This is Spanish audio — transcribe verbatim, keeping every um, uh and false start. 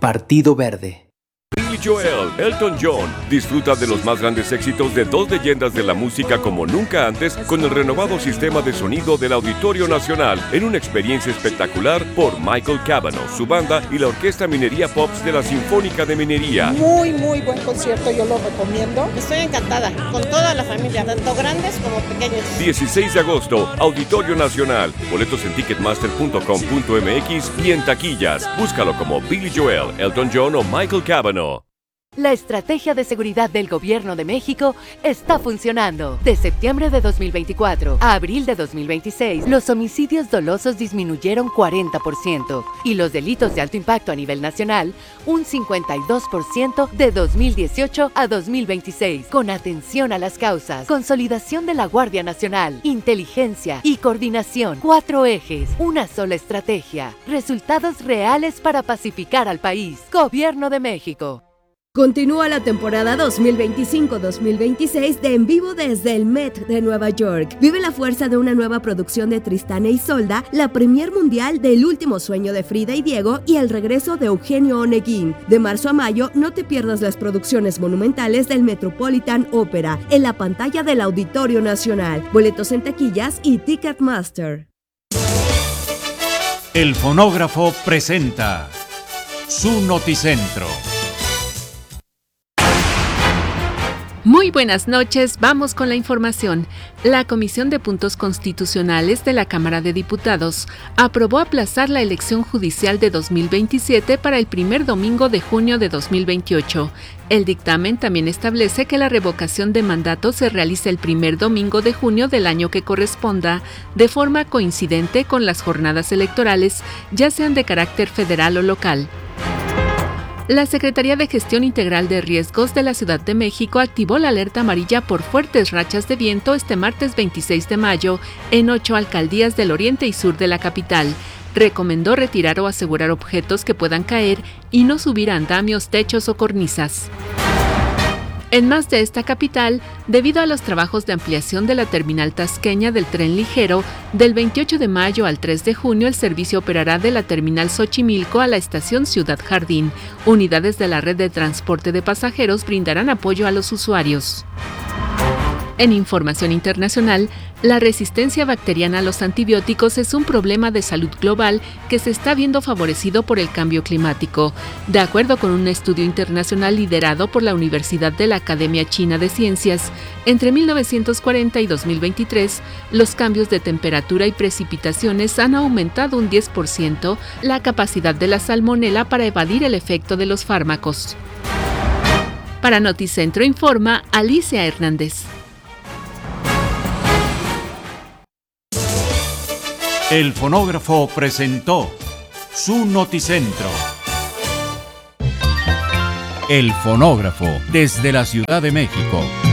Partido Verde. Billy Joel, Elton John, disfruta de los más grandes éxitos de dos leyendas de la música como nunca antes con el renovado sistema de sonido del Auditorio Nacional en una experiencia espectacular por Michael Cavanaugh, su banda y la Orquesta Minería Pops de la Sinfónica de Minería. Muy, muy buen concierto, yo lo recomiendo. Estoy encantada, con toda la familia, tanto grandes como pequeños. dieciséis de agosto, Auditorio Nacional. Boletos en ticketmaster punto com punto m x y en taquillas. Búscalo como Billy Joel, Elton John o Michael Cavanaugh. La estrategia de seguridad del Gobierno de México está funcionando. De septiembre de dos mil veinticuatro a abril de dos mil veintiséis, los homicidios dolosos disminuyeron cuarenta por ciento y los delitos de alto impacto a nivel nacional un cincuenta y dos por ciento de dos mil dieciocho a dos mil veintiséis. Con atención a las causas, consolidación de la Guardia Nacional, inteligencia y coordinación. Cuatro ejes, una sola estrategia. Resultados reales para pacificar al país. Gobierno de México. Continúa la temporada dos mil veinticinco dos mil veintiséis de En Vivo desde el Met de Nueva York. Vive la fuerza de una nueva producción de Tristán e Isolda, la premier mundial de El último sueño de Frida y Diego y el regreso de Eugenio Oneguín. De marzo a mayo, no te pierdas las producciones monumentales del Metropolitan Opera en la pantalla del Auditorio Nacional. Boletos en taquillas y Ticketmaster. El Fonógrafo presenta su Noticentro. Muy buenas noches, vamos con la información. La Comisión de Puntos Constitucionales de la Cámara de Diputados aprobó aplazar la elección judicial de dos mil veintisiete para el primer domingo de junio de dos mil veintiocho. El dictamen también establece que la revocación de mandato se realice el primer domingo de junio del año que corresponda, de forma coincidente con las jornadas electorales, ya sean de carácter federal o local. La Secretaría de Gestión Integral de Riesgos de la Ciudad de México activó la alerta amarilla por fuertes rachas de viento este martes veintiséis de mayo en ocho alcaldías del oriente y sur de la capital. Recomendó retirar o asegurar objetos que puedan caer y no subir a andamios, techos o cornisas. En más de esta capital, debido a los trabajos de ampliación de la terminal tasqueña del tren ligero, del veintiocho de mayo al tres de junio el servicio operará de la terminal Xochimilco a la estación Ciudad Jardín. Unidades de la red de transporte de pasajeros brindarán apoyo a los usuarios. En información internacional, la resistencia bacteriana a los antibióticos es un problema de salud global que se está viendo favorecido por el cambio climático. De acuerdo con un estudio internacional liderado por la Universidad de la Academia China de Ciencias, entre mil novecientos cuarenta y dos mil veintitrés, los cambios de temperatura y precipitaciones han aumentado un diez por ciento la capacidad de la salmonela para evadir el efecto de los fármacos. Para Noticentro informa Alicia Hernández. El Fonógrafo presentó su Noticentro. El Fonógrafo desde la Ciudad de México.